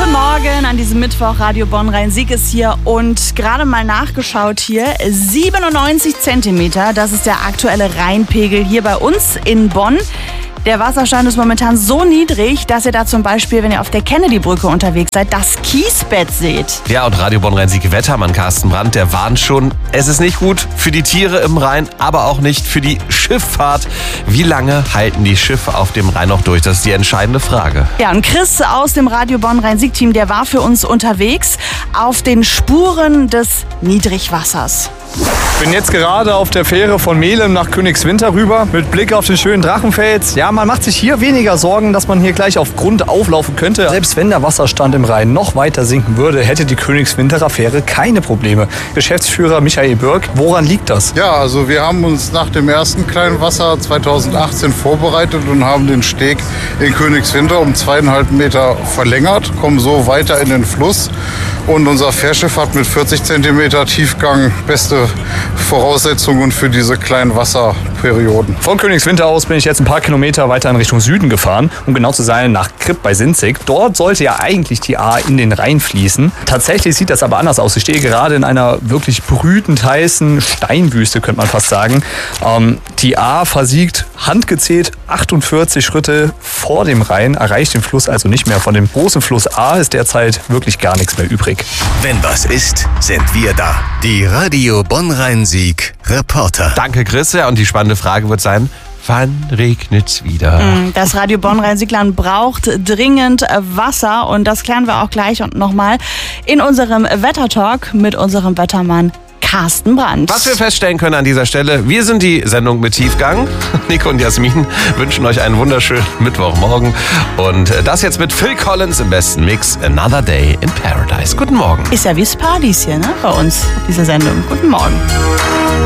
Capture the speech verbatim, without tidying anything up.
Guten Morgen an diesem Mittwoch. Radio Bonn-Rhein-Sieg ist hier und gerade mal nachgeschaut hier. siebenundneunzig Zentimeter, das ist der aktuelle Rheinpegel hier bei uns in Bonn. Der Wasserstand ist momentan so niedrig, dass ihr da zum Beispiel, wenn ihr auf der Kennedy-Brücke unterwegs seid, das Kiesbett seht. Ja, und Radio Bonn-Rhein-Sieg Wettermann Carsten Brandt, der warnt schon, es ist nicht gut für die Tiere im Rhein, aber auch nicht für die Schifffahrt. Wie lange halten die Schiffe auf dem Rhein noch durch? Das ist die entscheidende Frage. Ja, und Chris aus dem Radio Bonn-Rhein-Sieg-Team, der war für uns unterwegs auf den Spuren des Niedrigwassers. Ich bin jetzt gerade auf der Fähre von Melem nach Königswinter rüber, mit Blick auf den schönen Drachenfels. Ja, man macht sich hier weniger Sorgen, dass man hier gleich auf Grund auflaufen könnte. Selbst wenn der Wasserstand im Rhein noch weiter sinken würde, hätte die Königswinterer Fähre keine Probleme. Geschäftsführer Michael Birk, woran liegt das? Ja, also wir haben uns nach dem ersten kleinen Wasser zweitausendachtzehn vorbereitet und haben den Steg in Königswinter um zweieinhalb Meter verlängert, kommen so weiter in den Fluss. Und unser Fährschiff hat mit vierzig Zentimeter Tiefgang beste Voraussetzungen für diese kleinen Wasserperioden. Von Königswinter aus bin ich jetzt ein paar Kilometer weiter in Richtung Süden gefahren, um genau zu sein nach Kripp bei Sinzig. Dort sollte ja eigentlich die Ahr in den Rhein fließen. Tatsächlich sieht das aber anders aus. Ich stehe gerade in einer wirklich brütend heißen Steinwüste, könnte man fast sagen. Ähm, die Ahr versiegt handgezählt achtundvierzig Schritte vor dem Rhein, erreicht den Fluss also nicht mehr. Von dem großen Fluss Ahr ist derzeit wirklich gar nichts mehr übrig. Wenn was ist, sind wir da. Die Radio Bonn-Rhein-Sieg Reporter. Danke, Chris. Ja, und die spannende Frage wird sein, wann regnet's wieder? Das Radio Bonn-Rhein-Sieg-Land braucht dringend Wasser und das klären wir auch gleich und nochmal in unserem Wettertalk mit unserem Wettermann Carsten Brandt. Was wir feststellen können an dieser Stelle, wir sind die Sendung mit Tiefgang. Nico und Jasmin wünschen euch einen wunderschönen Mittwochmorgen. Und das jetzt mit Phil Collins im besten Mix, Another Day in Paradise. Guten Morgen. Ist ja wie Spardies hier, ne, bei uns, diese Sendung. Guten Morgen.